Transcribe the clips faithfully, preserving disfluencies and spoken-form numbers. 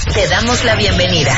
Te damos la bienvenida.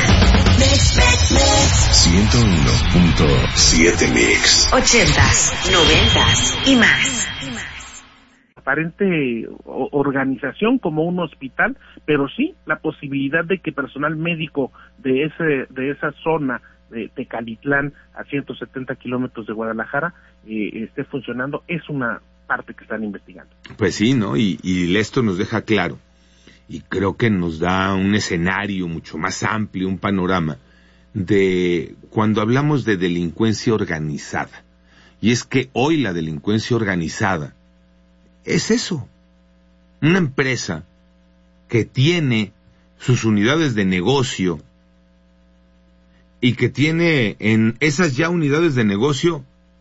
ciento uno punto siete Mix. Ochentas, noventas y más. Aparente organización como un hospital, pero sí la posibilidad de que personal médico de ese de esa zona de Tecalitlán a ciento setenta kilómetros de Guadalajara eh, esté funcionando es una parte que están investigando. Pues sí, ¿no? Y, y esto nos deja claro, y creo que nos da un escenario mucho más amplio, un panorama de cuando hablamos de delincuencia organizada. Y es que hoy la delincuencia organizada es eso, una empresa que tiene sus unidades de negocio y que tiene en esas ya unidades de negocio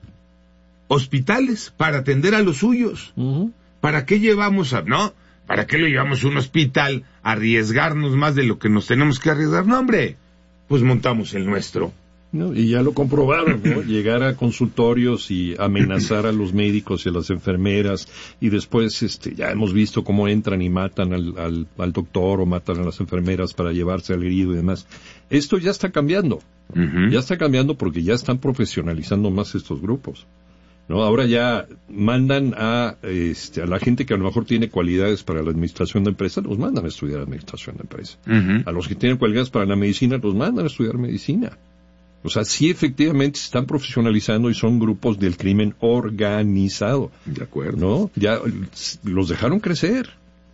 hospitales para atender a los suyos. Uh-huh. ¿Para qué llevamos a, no? ¿Para qué lo llevamos a un hospital a arriesgarnos más de lo que nos tenemos que arriesgar? No, hombre, pues montamos el nuestro. No, y ya lo comprobaron, ¿no? Llegar a consultorios y amenazar a los médicos y a las enfermeras, y después este ya hemos visto cómo entran y matan al, al, al doctor o matan a las enfermeras para llevarse al herido y demás. Esto ya está cambiando, uh-huh. ya está cambiando porque ya están profesionalizando más estos grupos, ¿no? Ahora ya mandan a este a la gente que a lo mejor tiene cualidades para la administración de empresas, los mandan a estudiar administración de empresas. Uh-huh. A los que tienen cualidades para la medicina, los mandan a estudiar medicina. O sea, sí efectivamente se están profesionalizando y son grupos del crimen organizado. De acuerdo. ¿No? Ya los dejaron crecer.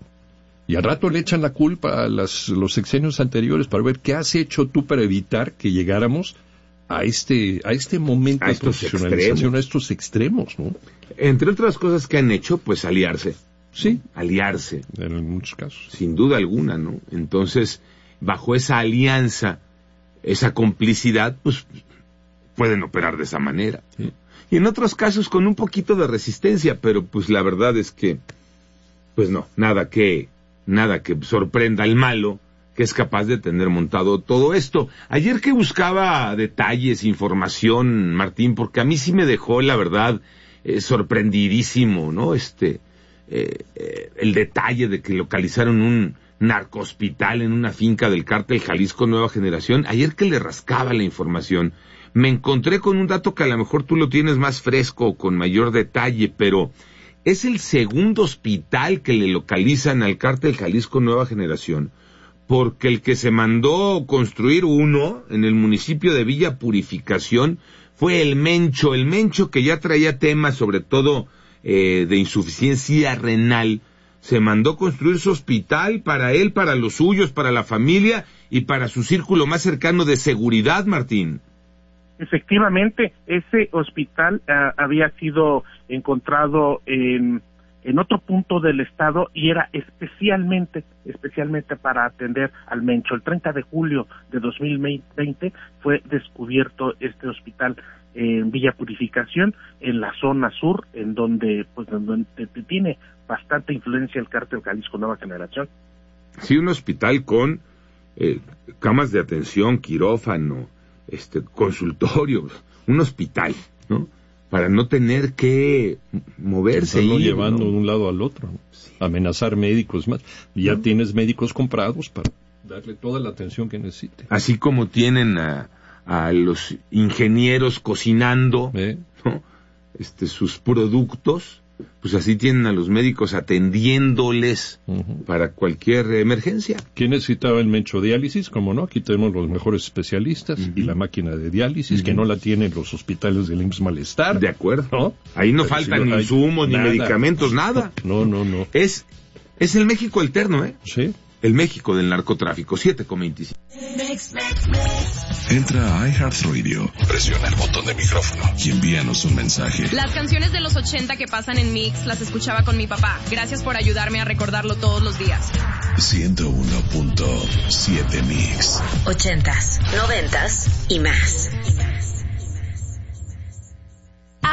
Y al rato le echan la culpa a las, los sexenios anteriores para ver qué has hecho tú para evitar que llegáramos a este a este momento a de profesionalización, extremos. a estos extremos, ¿no? Entre otras cosas que han hecho, pues aliarse. Sí. Aliarse. En muchos casos. Sin duda alguna, ¿no? Entonces, bajo esa alianza, esa complicidad, pues pueden operar de esa manera. ¿Sí? Y en otros casos con un poquito de resistencia, pero pues la verdad es que, pues no, nada que, nada que sorprenda al malo que es capaz de tener montado todo esto. Ayer que buscaba detalles, información, Martín, porque a mí sí me dejó, la verdad, eh, sorprendidísimo, ¿no? Este, eh, eh, el detalle de que localizaron un narcohospital en una finca del cártel Jalisco Nueva Generación. Ayer que le rascaba la información, me encontré con un dato que a lo mejor tú lo tienes más fresco o con mayor detalle, pero es el segundo hospital que le localizan al cártel Jalisco Nueva Generación, porque el que se mandó construir uno en el municipio de Villa Purificación fue el Mencho, el Mencho que ya traía temas sobre todo eh, de insuficiencia renal. Se mandó construir su hospital para él, para los suyos, para la familia y para su círculo más cercano de seguridad, Martín. Efectivamente, ese hospital uh, había sido encontrado en, en otro punto del estado y era especialmente, especialmente para atender al Mencho. El treinta de julio de dos mil veinte fue descubierto este hospital en Villa Purificación, en la zona sur, en donde, pues, en donde tiene bastante influencia el cártel Jalisco Nueva Generación. Sí, un hospital con eh, camas de atención, quirófano, este, consultorios, un hospital, ¿no? Para no tener que moverse. Estarlo ir, llevando ¿no? de un lado al otro, ¿no? Sí. Amenazar médicos más. Y ya ¿no? tienes médicos comprados para darle toda la atención que necesite. Así como tienen a, a los ingenieros cocinando, ¿Eh? ¿no? este, sus productos, pues así tienen a los médicos atendiéndoles uh-huh. para cualquier emergencia. ¿Quién necesitaba el Mencho? Diálisis, como no, aquí tenemos los mejores especialistas uh-huh. y la máquina de diálisis, uh-huh. que no la tienen los hospitales del I M S S Malestar. De acuerdo. ¿No? Ahí no faltan si no, insumos, ni nada. medicamentos, nada. No, no, no. Es, es el México alterno, ¿eh? Sí. El México del narcotráfico, siete con veinticinco. Entra a iHeartRadio, presiona el botón de micrófono y envíanos un mensaje. Las canciones de los ochenta que pasan en Mix las escuchaba con mi papá. Gracias por ayudarme a recordarlo todos los días. ciento uno punto siete Mix. Ochentas, noventas y más.